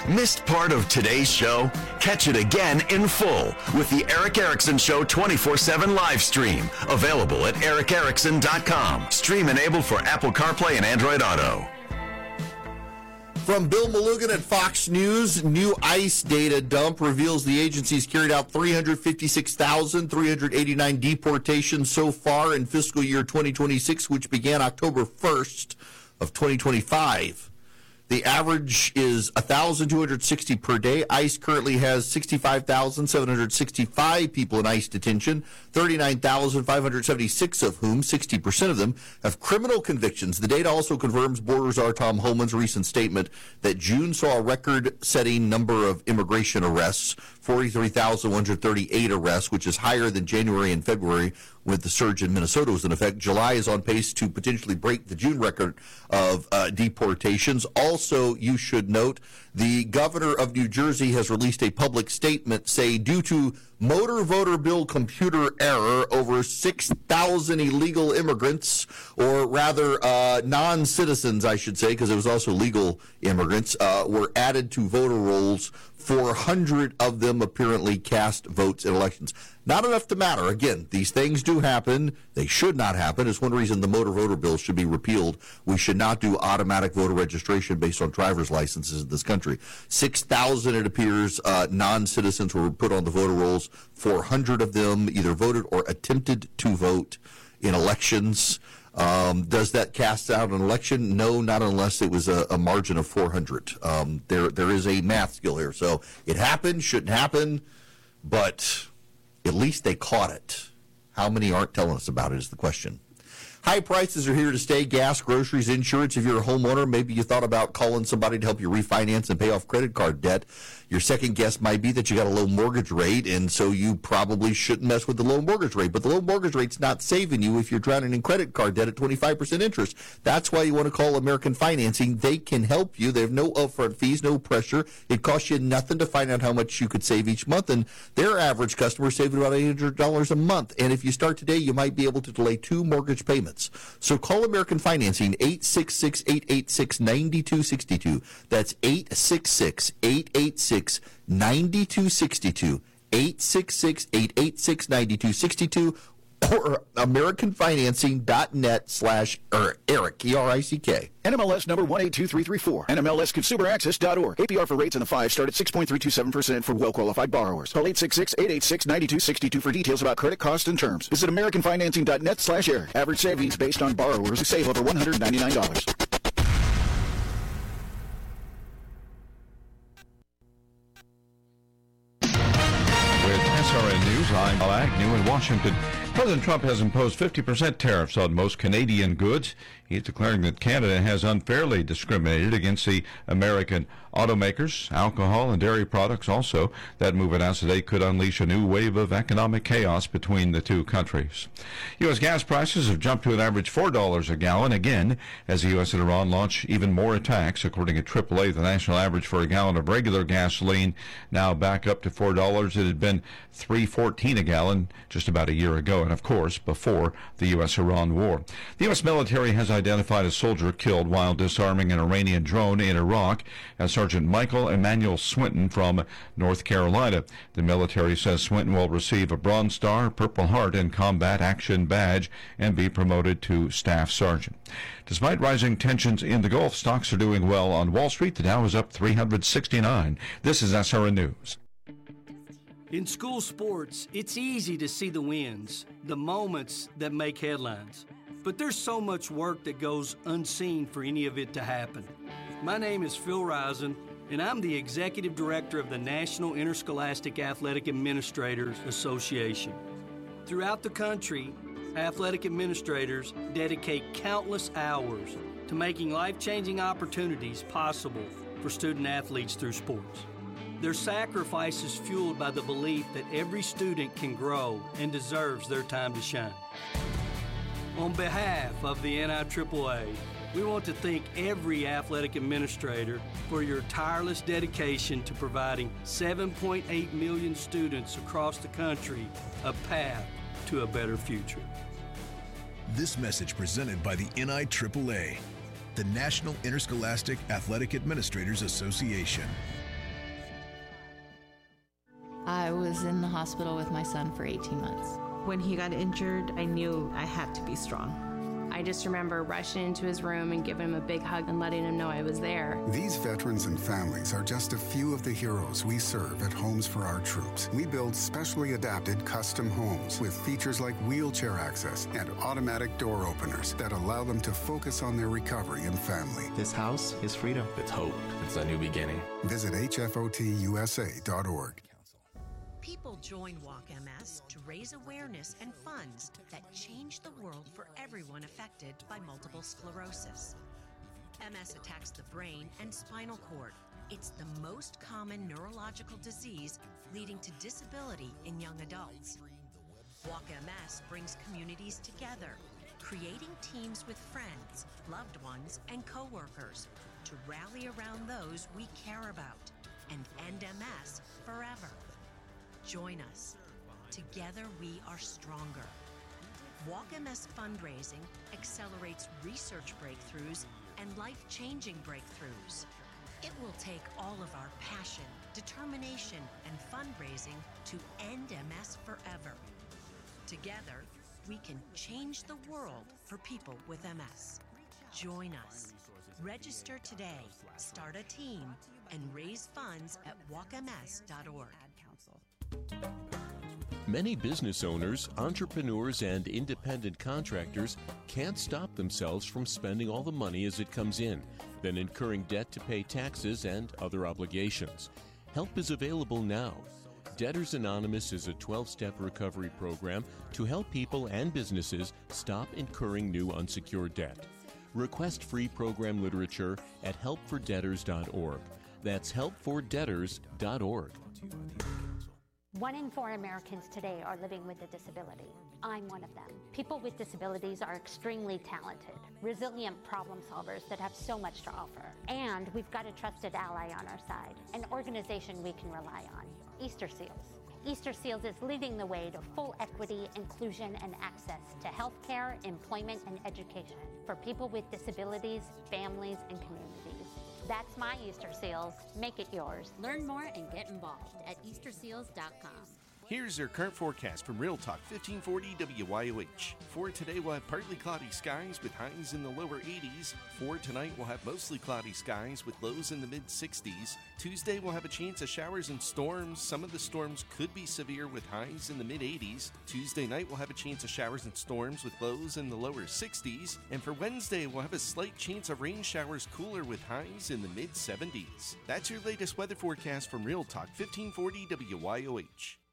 Missed part of today's show? Catch it again in full with the Eric Erickson Show 24/7 live stream. Available at ericerickson.com. Stream enabled for Apple CarPlay and Android Auto. From Bill Malugin at Fox News, new ICE data dump reveals the agency's carried out 356,389 deportations so far in fiscal year 2026, which began October 1st of 2025. The average is 1,260 per day. ICE currently has 65,765 people in ICE detention, 39,576 of whom, 60% of them, have criminal convictions. The data also confirms Border Czar Tom Homan's recent statement that June saw a record-setting number of immigration arrests, 43,138 arrests, which is higher than January and February when the surge in Minnesota was in effect. July is on pace to potentially break the June record of deportations. Also, you should note, the governor of New Jersey has released a public statement saying due to motor voter bill computer error, over 6,000 illegal immigrants, or rather non-citizens, I should say, because it was also legal immigrants, were added to voter rolls. 400 of them apparently cast votes in elections. Not enough to matter. Again, these things do happen. They should not happen. It's one reason the motor voter bill should be repealed. We should not do automatic voter registration based on driver's licenses in this country. 6,000, it appears, non-citizens were put on the voter rolls. 400 of them either voted or attempted to vote in elections. Does that cast out an election? No, not unless it was a margin of 400. There is a math skill here. So it happened, shouldn't happen, but at least they caught it. How many aren't telling us about it is the question. High prices are here to stay. Gas, groceries, insurance. If you're a homeowner, maybe you thought about calling somebody to help you refinance and pay off credit card debt. Your second guess might be that you got a low mortgage rate, and so you probably shouldn't mess with the low mortgage rate. But the low mortgage rate's not saving you if you're drowning in credit card debt at 25% interest. That's why you want to call American Financing. They can help you. They have no upfront fees, no pressure. It costs you nothing to find out how much you could save each month, and their average customer is saving about $800 a month. And if you start today, you might be able to delay 2 mortgage payments. So call American Financing, 866-886-9262. That's 866-886-9262. 866-886-9262, or AmericanFinancing.net/Eric, E-R-I-C-K. NMLS number 182334. NMLSConsumerAccess.org. APR for rates in the 5 start at 6.327% for well-qualified borrowers. Call 866-886-9262 for details about credit costs and terms. Visit AmericanFinancing.net/Eric. Average savings based on borrowers who save over $199. SRN News, I'm Al Agnew in Washington. President Trump has imposed 50% tariffs on most Canadian goods. He's declaring that Canada has unfairly discriminated against the American automakers. Alcohol and dairy products also. That move announced today could unleash a new wave of economic chaos between the two countries. U.S. gas prices have jumped to an average $4 a gallon again as the U.S. and Iran launch even more attacks. According to AAA, the national average for a gallon of regular gasoline now back up to $4. It had been $3.14 a gallon just about a year ago, and of course before the U.S.-Iran war. The U.S. military has identified a soldier killed while disarming an Iranian drone in Iraq as Sergeant Michael Emmanuel Swinton from North Carolina. The military says Swinton will receive a Bronze Star, Purple Heart, and Combat Action Badge and be promoted to Staff Sergeant. Despite rising tensions in the Gulf, stocks are doing well on Wall Street. The Dow is up 369. This is SRN News. In school sports, it's easy to see the wins, the moments that make headlines. But there's so much work that goes unseen for any of it to happen. My name is Phil Risen, and I'm the Executive Director of the National Interscholastic Athletic Administrators Association. Throughout the country, athletic administrators dedicate countless hours to making life-changing opportunities possible for student athletes through sports. Their sacrifice is fueled by the belief that every student can grow and deserves their time to shine. On behalf of the NIAAA, we want to thank every athletic administrator for your tireless dedication to providing 7.8 million students across the country a path to a better future. This message presented by the NIAAA, the National Interscholastic Athletic Administrators Association. I was in the hospital with my son for 18 months. When he got injured, I knew I had to be strong. I just remember rushing into his room and giving him a big hug and letting him know I was there. These veterans and families are just a few of the heroes we serve at Homes for Our Troops. We build specially adapted custom homes with features like wheelchair access and automatic door openers that allow them to focus on their recovery and family. This house is freedom. It's hope. It's a new beginning. Visit hfotusa.org. People join Walk MS to raise awareness and funds that change the world for everyone affected by multiple sclerosis. MS attacks the brain and spinal cord. It's the most common neurological disease leading to disability in young adults. Walk MS brings communities together, creating teams with friends, loved ones, and coworkers to rally around those we care about and end MS forever. Join us. Together we are stronger. Walk MS fundraising accelerates research breakthroughs and life-changing breakthroughs. It will take all of our passion, determination, and fundraising to end MS forever. Together, we can change the world for people with MS. Join us. Register today, start a team, and raise funds at walkms.org. Many business owners, entrepreneurs, and independent contractors can't stop themselves from spending all the money as it comes in, then incurring debt to pay taxes and other obligations. Help is available now. Debtors Anonymous is a 12-step recovery program to help people and businesses stop incurring new unsecured debt. Request free program literature at helpfordebtors.org. That's helpfordebtors.org. 1 in 4 Americans today are living with a disability. I'm one of them. People with disabilities are extremely talented, resilient problem solvers that have so much to offer. And we've got a trusted ally on our side, an organization we can rely on, Easter Seals. Easter Seals is leading the way to full equity, inclusion, and access to healthcare, employment, and education for people with disabilities, families, and communities. That's my Easter Seals. Make it yours. Learn more and get involved at easterseals.com. Here's your current forecast from Real Talk 1540 WYOH. For today, we'll have partly cloudy skies with highs in the lower 80s. For tonight, we'll have mostly cloudy skies with lows in the mid-60s. Tuesday, we'll have a chance of showers and storms. Some of the storms could be severe with highs in the mid-80s. Tuesday night, we'll have a chance of showers and storms with lows in the lower 60s. And for Wednesday, we'll have a slight chance of rain showers cooler with highs in the mid-70s. That's your latest weather forecast from Real Talk 1540 WYOH.